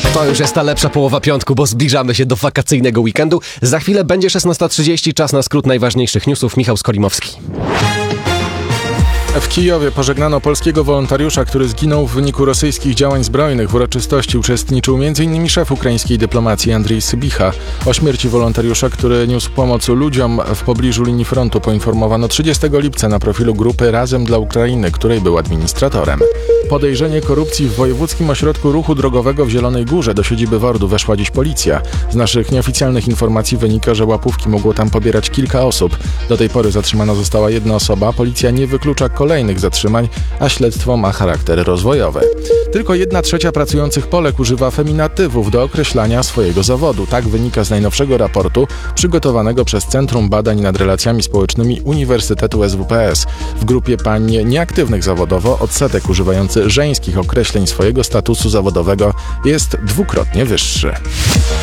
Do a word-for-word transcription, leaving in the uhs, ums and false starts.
To już jest ta lepsza połowa piątku, bo zbliżamy się do wakacyjnego weekendu. Za chwilę będzie szesnasta trzydzieści, czas na skrót najważniejszych newsów. Michał Skolimowski. W Kijowie pożegnano polskiego wolontariusza, który zginął w wyniku rosyjskich działań zbrojnych. W uroczystości uczestniczył między innymi szef ukraińskiej dyplomacji Andrzej Sybicha. O śmierci wolontariusza, który niósł pomoc ludziom w pobliżu linii frontu, poinformowano trzydziestego lipca na profilu grupy Razem dla Ukrainy, której był administratorem. Podejrzenie korupcji w Wojewódzkim Ośrodku Ruchu Drogowego w Zielonej Górze. Do siedziby WORD-u weszła dziś policja. Z naszych nieoficjalnych informacji wynika, że łapówki mogło tam pobierać kilka osób. Do tej pory zatrzymana została jedna osoba. Policja nie wyklucza kolejnych zatrzymań, a śledztwo ma charakter rozwojowy. Tylko jedna trzecia pracujących Polek używa feminatywów do określania swojego zawodu. Tak wynika z najnowszego raportu przygotowanego przez Centrum Badań nad Relacjami Społecznymi Uniwersytetu S W P S. W grupie pań nieaktywnych zawodowo odsetek używający żeńskich określeń swojego statusu zawodowego jest dwukrotnie wyższy.